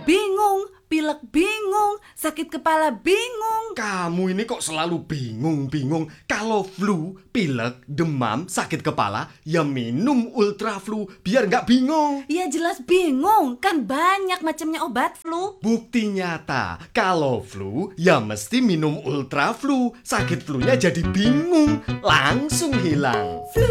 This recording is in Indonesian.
bingung, pilek bingung, sakit kepala bingung. Kamu ini kok selalu bingung-bingung. Kalau flu, pilek, demam, sakit kepala, ya minum Ultra Flu biar nggak bingung. Ya jelas bingung, kan banyak macamnya obat flu. Bukti nyata, kalau flu, ya mesti minum Ultra Flu. Sakit flu-nya jadi bingung, langsung hilang.